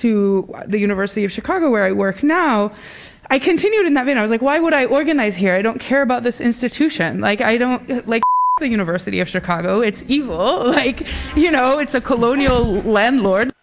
to the University of Chicago, where I work now, I continued in that vein. I was like, why would I organize here? I don't care about this institution. Like, I don't, like, the University of Chicago. It's evil. Like, you know, it's a colonial landlord.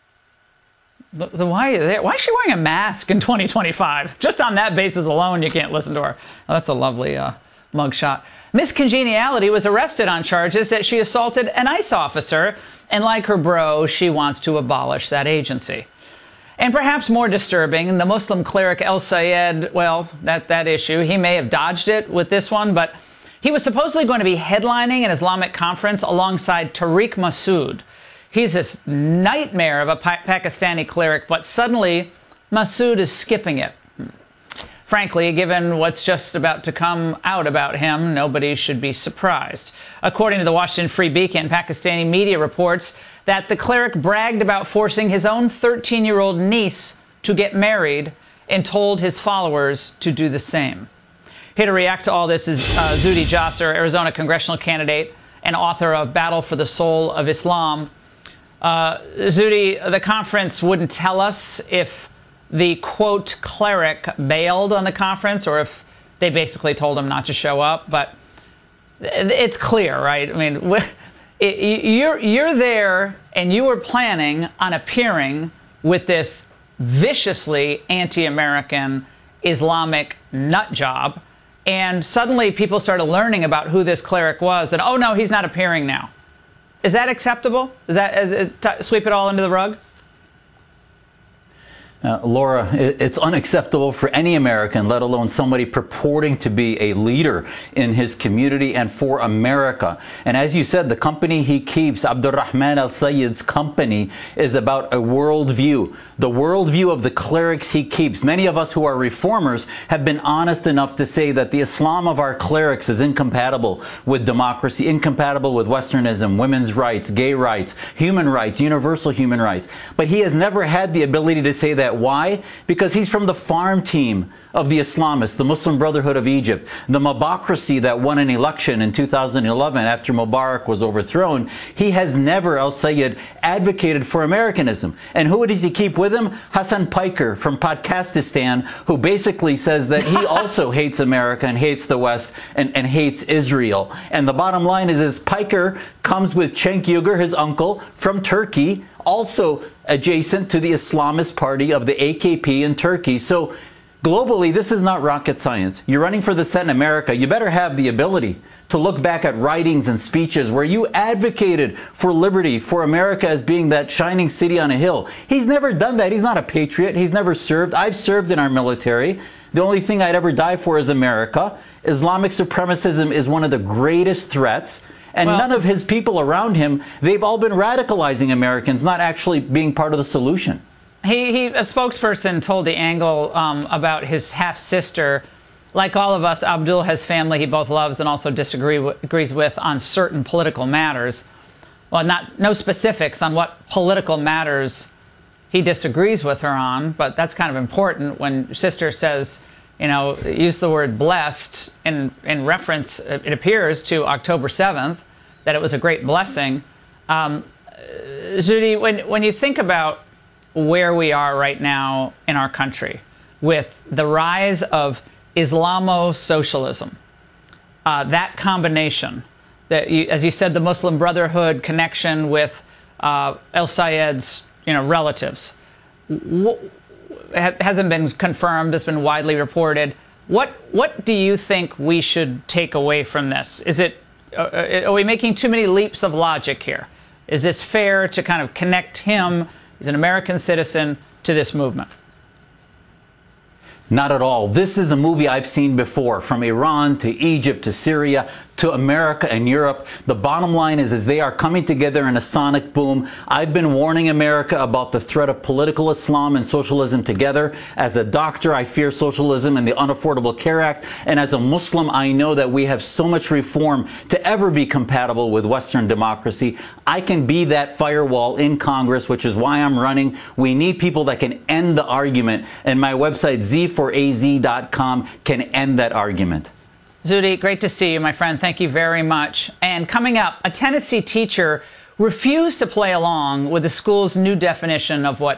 Why is she wearing a mask in 2025? Just on that basis alone, you can't listen to her. Oh, that's a lovely mugshot. Miss Congeniality was arrested on charges that she assaulted an ICE officer, and like her bro, she wants to abolish that agency. And perhaps more disturbing, the Muslim cleric El Sayed, well, that issue, he may have dodged it with this one, but he was supposedly going to be headlining an Islamic conference alongside Tariq Masood. He's this nightmare of a Pakistani cleric, but suddenly Masood is skipping it. Frankly, given what's just about to come out about him, nobody should be surprised. According to the Washington Free Beacon, Pakistani media reports that the cleric bragged about forcing his own 13-year-old niece to get married and told his followers to do the same. Here to react to all this is Zuhdi Jasser, Arizona congressional candidate and author of Battle for the Soul of Islam. Zuhdi, the conference wouldn't tell us if the, quote, cleric bailed on the conference or if they basically told him not to show up, but it's clear, right? I mean, you're there and you were planning on appearing with this viciously anti-American Islamic nut job, and suddenly people started learning about who this cleric was, and oh no, he's not appearing now. Is that acceptable? Is that sweep it all under the rug? Laura, it's unacceptable for any American, let alone somebody purporting to be a leader in his community and for America. And as you said, the company he keeps, Abdurrahman Al Sayed's company, is about a worldview. The worldview of the clerics he keeps. Many of us who are reformers have been honest enough to say that the Islam of our clerics is incompatible with democracy, incompatible with Westernism, women's rights, gay rights, human rights, universal human rights. But he has never had the ability to say that. Why? Because he's from the farm team of the Islamists, the Muslim Brotherhood of Egypt, the Mobocracy that won an election in 2011 after Mubarak was overthrown. He has never, Al Sayed, advocated for Americanism. And who does he keep with him? Hassan Piker from Pakistan, who basically says that he also hates America and hates the West and hates Israel. And the bottom line is Piker comes with Cenk Uygur, his uncle, from Turkey, also adjacent to the Islamist party of the AKP in Turkey. So globally, this is not rocket science. You're running for the Senate in America. You better have the ability to look back at writings and speeches where you advocated for liberty, for America as being that shining city on a hill. He's never done that. He's not a patriot. He's never served. I've served in our military. The only thing I'd ever die for is America. Islamic supremacism is one of the greatest threats. And none of his people around him, they've all been radicalizing Americans, not actually being part of the solution. A spokesperson told The Angle about his half-sister. Like all of us, Abdul has family he both loves and also disagrees with on certain political matters. Well, no specifics on what political matters he disagrees with her on, but that's kind of important when sister says, you know, use the word blessed in reference, it appears, to October 7th, that it was a great blessing. Zuhdi, when you think about where we are right now in our country with the rise of Islamo-socialism, that combination, that as you said, the Muslim Brotherhood connection with El Sayed's relatives, hasn't been confirmed, it's been widely reported. What do you think we should take away from this? Are we making too many leaps of logic here? Is this fair to kind of connect him, he's an American citizen, to this movement? Not at all. This is a movie I've seen before, from Iran to Egypt to Syria to America and Europe. The bottom line is they are coming together in a sonic boom. I've been warning America about the threat of political Islam and socialism together. As a doctor, I fear socialism and the Unaffordable Care Act. And as a Muslim, I know that we have so much reform to ever be compatible with Western democracy. I can be that firewall in Congress, which is why I'm running. We need people that can end the argument. And my website, Z4AZ.com, can end that argument. Zuhdi, great to see you, my friend. Thank you very much. And coming up, a Tennessee teacher refused to play along with the school's new definition of what